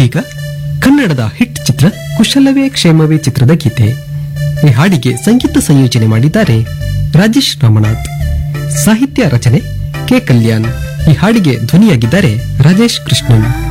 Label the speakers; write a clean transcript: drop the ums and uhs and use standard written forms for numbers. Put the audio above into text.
Speaker 1: ಇದೀಗ ಕನ್ನಡದ ಹಿಟ್ ಚಿತ್ರ ಕುಶಲವೇ ಕ್ಷೇಮವೇ ಚಿತ್ರದ ಗೀತೆ. ಈ ಹಾಡಿಗೆ ಸಂಗೀತ ಸಂಯೋಜನೆ ಮಾಡಿದ್ದಾರೆ ರಾಜೇಶ್ ರಾಮನಾಥ್, ಸಾಹಿತ್ಯ ರಚನೆ ಕೆ ಕಲ್ಯಾಣ್. ಈ ಹಾಡಿಗೆ ಧ್ವನಿಯಾಗಿದ್ದಾರೆ ರಾಜೇಶ್ ಕೃಷ್ಣನ್.